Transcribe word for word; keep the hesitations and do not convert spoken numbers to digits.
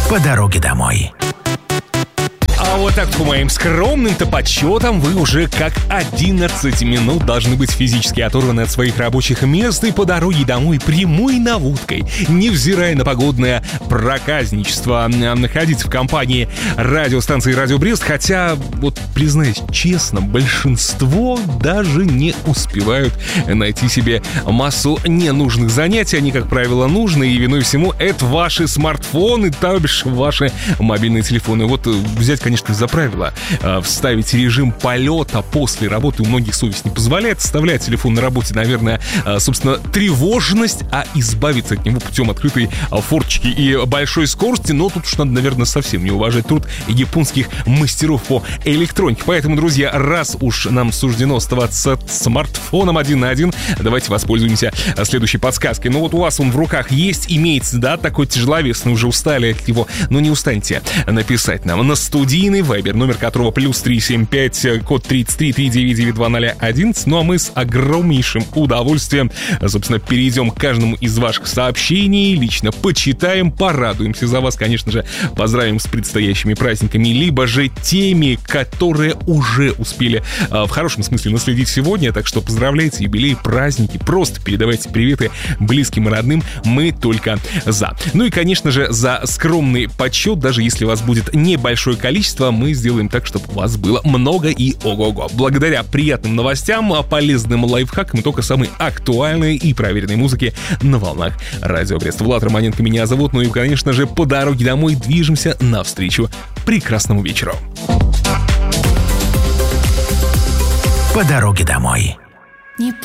по дороге домой. А вот так, по моим скромным-то подсчетам, вы уже как одиннадцать минут должны быть физически оторваны от своих рабочих мест и по дороге домой прямой наводкой, невзирая на погодное проказничество, находиться в компании радиостанции «Радио Брест», хотя, вот признаюсь честно, большинство даже не успевают найти себе массу ненужных занятий. Они, как правило, нужны, и виной всему это ваши смартфоны, то бишь ваши мобильные телефоны. Вот взять, конечно, за правило э, вставить режим полета после работы у многих совесть не позволяет. Оставлять телефон на работе, наверное, э, собственно, тревожность, а избавиться от него путем открытой э, форточки и большой скорости. Но тут уж надо, наверное, совсем не уважать труд японских мастеров по электронике. Поэтому, друзья, раз уж нам суждено оставаться смартфоном один на один, давайте воспользуемся следующей подсказкой. Ну вот у вас он в руках есть, имеется, да, такой тяжеловесный, уже устали от него, но не устаньте написать нам на студийный Вайбер, номер которого плюс три семь пять, код тридцать три три девять девять два ноль один. Ну а мы с огромнейшим удовольствием, собственно, перейдем к каждому из ваших сообщений, лично почитаем, порадуемся за вас, конечно же, поздравим с предстоящими праздниками, либо же теми, которые уже успели в хорошем смысле наследить сегодня. Так что поздравляйте, юбилей, праздники, просто передавайте приветы близким и родным, мы только за. Ну и, конечно же, за скромный подсчет, даже если вас будет небольшое количество, мы сделаем так, чтобы у вас было много и ого-го. Благодаря приятным новостям, полезным лайфхакам и только самой актуальной и проверенной музыки на волнах Радио Брест. Влад Романенко меня зовут, ну и, конечно же, по дороге домой движемся навстречу прекрасному вечеру. По дороге домой. Не